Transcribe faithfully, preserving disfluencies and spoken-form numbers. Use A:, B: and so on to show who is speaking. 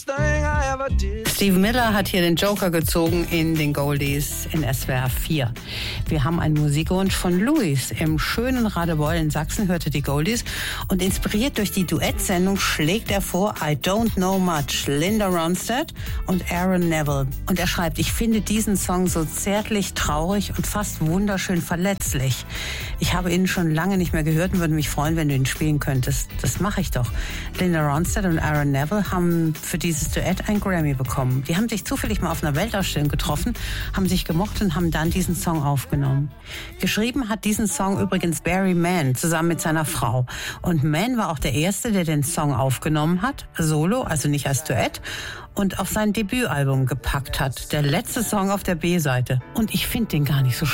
A: Steve Miller hat hier den Joker gezogen in den Goldies in S W R vier. Wir haben einen Musikwunsch von Luis. Im schönen Radebeul in Sachsen hörte die Goldies und inspiriert durch die Duettsendung schlägt er vor I Don't Know Much, Linda Ronstadt und Aaron Neville. Und er schreibt, ich finde diesen Song so zärtlich, traurig und fast wunderschön verletzlich. Ich habe ihn schon lange nicht mehr gehört und würde mich freuen, wenn du ihn spielen könntest. Das mache ich doch. Linda Ronstadt und Aaron Neville haben für dieses Duett ein Grammy bekommen. Die haben sich zufällig mal auf einer Weltausstellung getroffen, haben sich gemocht und haben dann diesen Song aufgenommen. Geschrieben hat diesen Song übrigens Barry Mann zusammen mit seiner Frau. Und Mann war auch der Erste, der den Song aufgenommen hat, solo, also nicht als Duett, und auf sein Debütalbum gepackt hat. Der letzte Song auf der B-Seite. Und ich finde den gar nicht so